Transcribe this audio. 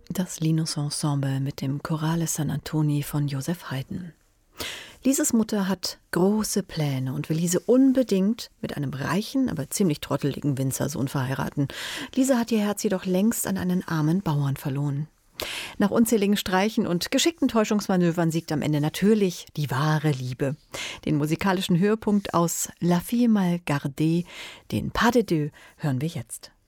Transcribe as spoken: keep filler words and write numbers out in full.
Das Linus Ensemble mit dem Chorale San Antoni von Joseph Haydn. Lises Mutter hat große Pläne und will Lise unbedingt mit einem reichen, aber ziemlich trotteligen Winzersohn verheiraten. Lise hat ihr Herz jedoch längst an einen armen Bauern verloren. Nach unzähligen Streichen und geschickten Täuschungsmanövern siegt am Ende natürlich die wahre Liebe. Den musikalischen Höhepunkt aus La Fille mal gardée, den Pas de deux, hören wir jetzt.